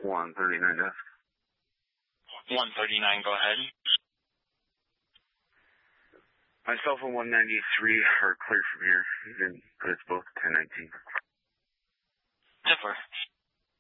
139, yes. 139, go ahead. Myself and 193 are clear from here, but it's both 1019. Differ.